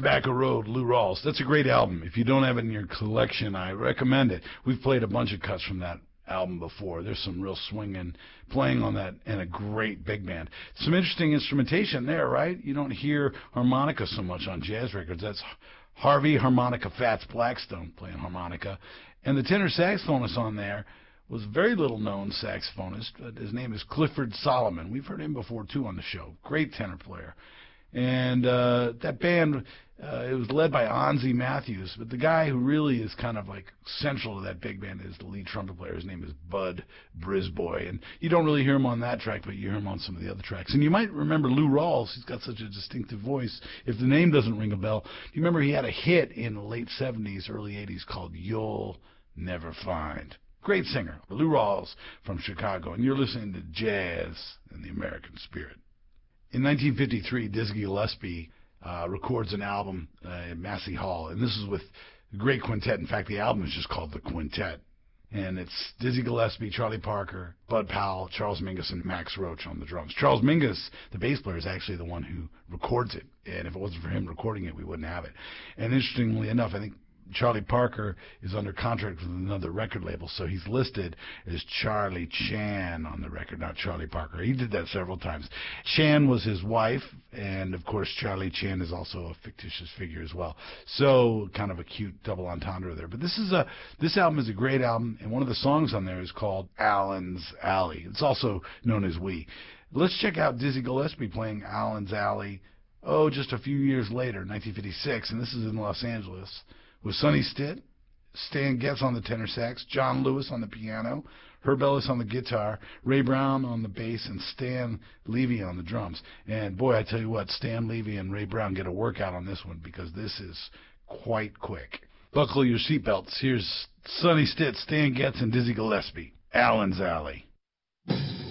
Tobacco Road, Lou Rawls. That's a great album. If you don't have it in your collection, I recommend it. We've played a bunch of cuts from that album before. There's some real swinging playing on that and a great big band. Some interesting instrumentation there, right? You don't hear harmonica so much on jazz records. That's Harvey Harmonica Fats Blackstone playing harmonica. And the tenor saxophonist on there was a very little known saxophonist. His name is Clifford Solomon. We've heard him before too on the show. Great tenor player. And that band, it was led by Onzie Matthews, but the guy who really is kind of like central to that big band is the lead trumpet player. His name is Bud Brisbois, and you don't really hear him on that track, but you hear him on some of the other tracks. And you might remember Lou Rawls. He's got such a distinctive voice. If the name doesn't ring a bell, do you remember he had a hit in the late 70s, early 80s called You'll Never Find? Great singer, Lou Rawls from Chicago, and you're listening to Jazz in the American Spirit. In 1953, Dizzy Gillespie records an album at Massey Hall, and this is with a great quintet. In fact, the album is just called The Quintet. And it's Dizzy Gillespie, Charlie Parker, Bud Powell, Charles Mingus, and Max Roach on the drums. Charles Mingus, the bass player, is actually the one who records it, and if it wasn't for him recording it, we wouldn't have it. And interestingly enough, I think Charlie Parker is under contract with another record label, so he's listed as Charlie Chan on the record, not Charlie Parker. He did that several times. Chan was his wife, and of course Charlie Chan is also a fictitious figure as well. So kind of a cute double entendre there. But this album is a great album, and one of the songs on there is called Allen's Alley. It's also known as We. Let's check out Dizzy Gillespie playing Allen's Alley, just a few years later, 1956, and this is in Los Angeles, with Sonny Stitt, Stan Getz on the tenor sax, John Lewis on the piano, Herb Ellis on the guitar, Ray Brown on the bass, and Stan Levy on the drums. And boy, I tell you what, Stan Levy and Ray Brown get a workout on this one because this is quite quick. Buckle your seatbelts. Here's Sonny Stitt, Stan Getz, and Dizzy Gillespie, Allen's Alley.